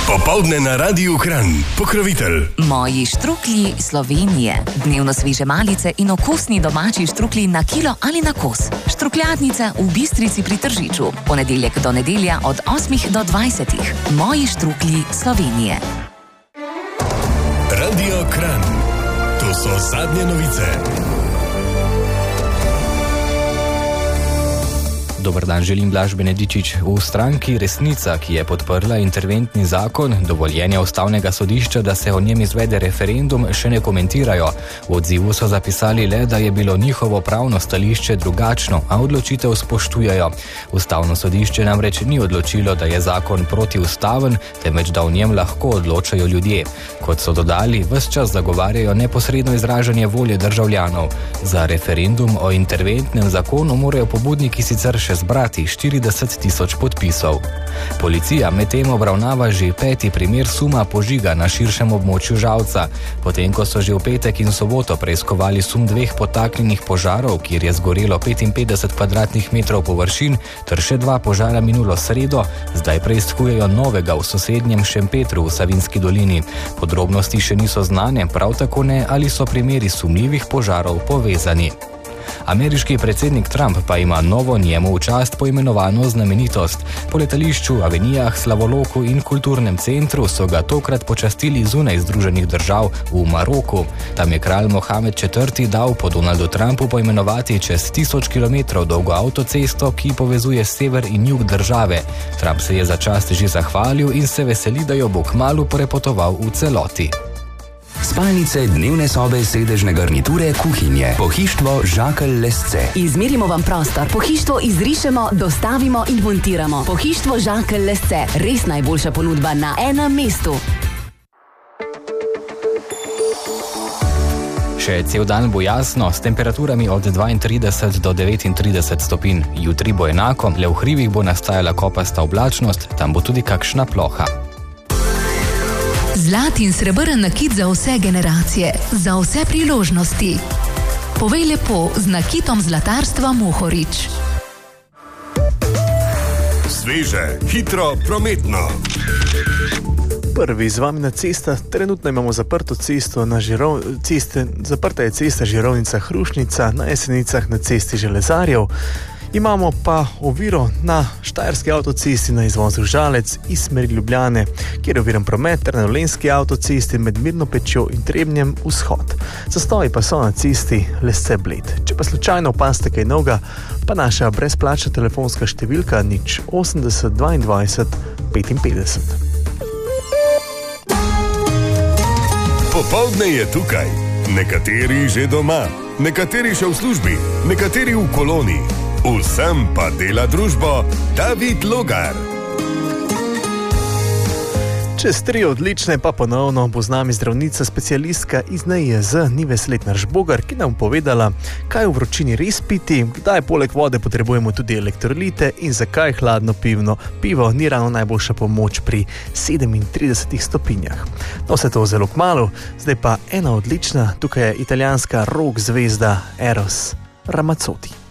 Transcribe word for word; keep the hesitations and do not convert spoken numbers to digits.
Popoldne na Radiu Kranj. Pokrovitelj Moji štruklji Slovenije. Dnevno sveže malice in okusni domači štruklji na kilo ali na kos. Štrukljadnica v Bistrici pri Tržiču. Ponedeljek do nedelja od osmih do dvajsetih. Moji štruklji Slovenije. Radio Kranj. To so zadnje novice. Dober dan, želim Blaž Benedičič. V stranki Resnica, ki je podprla interventni zakon, dovoljenja ustavnega sodišča, da se o njem izvede referendum, še ne komentirajo. V odzivu so zapisali le, da je bilo njihovo pravno stališče drugačno, a odločitev spoštujejo. Ustavno sodišče namreč ni odločilo, da je zakon protiustaven, temveč da o njem lahko odločajo ljudje. Kot so dodali, ves čas zagovarjajo neposredno izražanje volje državljanov. Za referendum o interventnem zakonu morajo pobudniki sicer še zbrati štirideset tisoč podpisov. Policija medtem obravnava že peti primer suma požiga na širšem območju Žalca. Potem, ko so že v petek in soboto preiskovali sum dveh podtaknjenih požarov, kjer je zgorelo petinpetdeset kvadratnih metrov površin, ter še dva požara minulo sredo, zdaj preiskujejo novega v sosednjem Šempetru v Savinjski dolini. Podrobnosti še niso znane, prav tako ne, ali so primeri sumljivih požarov povezani. Ameriški predsednik Trump pa ima novo njemu v čast poimenovano znamenitost. Po letališču, avenijah, slavoloku in kulturnem centru so ga tokrat počastili zunaj Združenih držav v Maroku. Tam je kralj Mohamed četrti dal po Donaldu Trumpu poimenovati čez tisoč kilometrov dolgo avtocesto, ki povezuje sever in jug države. Trump se je za čast že zahvalil in se veseli, da jo bo kmalu prepotoval v celoti. Spalnice, dnevne sobe, sedežne garniture, kuhinje. Pohištvo Žakelj Lesce. Izmerimo vam prostor, pohištvo izrišemo, dostavimo in montiramo. Pohištvo Žakelj Lesce. Res najboljša ponudba na enem mestu. Še cel dan bo jasno, s temperaturami od dvaintrideset do devetintrideset stopinj. Jutri bo enako, le v hribih bo nastajala kopasta oblačnost, tam bo tudi kakšna ploha. Zlat in srebrn nakit za vse generacije, za vse priložnosti. Povej lepo z nakitom zlatarstva Mohorič. Sveže, hitro, prometno. Prvi z vami na cesta. Trenutno imamo zaprto cesto na Žirov... ceste. Zaprta je cesta Žirovnica Hrušnica, na Jesenicah na cesti Železarjev. Imamo pa oviro na štajerski avtocesti na izvozu Žalec iz smeri Ljubljane, kjer je oviran promet, ter na dolenjski avtocesti med Mirnopečjo in Trebnjem vzhod. Zastoji pa so na cesti Lesce-Bled. Če pa slučajno opazite kaj novega, pa naša brezplačna telefonska številka nič osemdeset dvaindvajset petinpetdeset. Popoldne je tukaj. Nekateri že doma, nekateri še v službi, nekateri v koloni. Vsem pa dela družbo David Logar. Čez tri odlične pa ponovno bo z nami zdravnica specialistka iz N I J Z Nives Letnar Žbogar, ki nam povedala, kaj v vročini res piti, kdaj poleg vode potrebujemo tudi elektrolite in zakaj hladno pivno pivo ni ravno najboljša pomoč pri sedemintridesetih stopinjah. No, vse to zelo kmalu, zdaj pa ena odlična, tukaj je italijanska rock zvezda Eros Ramazzotti.